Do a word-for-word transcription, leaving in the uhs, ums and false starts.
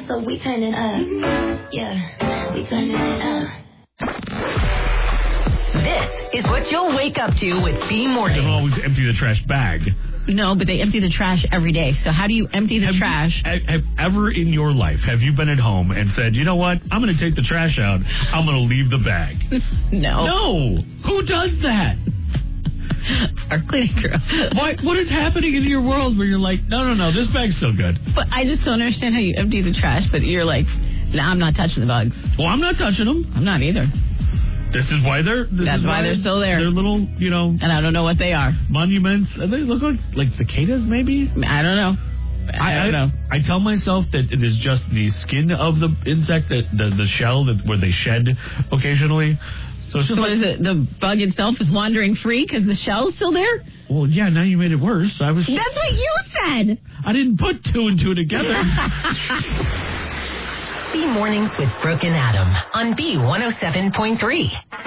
so we turn it up. Yeah, we turn it up. This is what you'll wake up to with B Morning. You don't always empty the trash bag. No, but they empty the trash every day. So how do you empty the have trash? You, have ever in your life, have you been at home and said, you know what, I'm going to take the trash out, I'm going to leave the bag? No. No. Who does that? Our cleaning crew. What, what is happening in your world where you're like, no, no, no, this bag's still good? But I just don't understand how you empty the trash, but you're like, nah, I'm not touching the bugs. Well, I'm not touching them. I'm not either. This is why they're... This That's is why, why they're still there. They're little, you know... And I don't know what they are. Monuments. They look like, like cicadas, maybe? I don't know. I, I don't know. I, I tell myself that it is just the skin of the insect, that the, the shell that where they shed occasionally. So it's just so like... What is it? The bug itself is wandering free because the shell's still there? Well, yeah, now you made it worse. I was. That's what you said. I didn't put two and two together. B Mornings with Brooke and Adam on B one oh seven point three.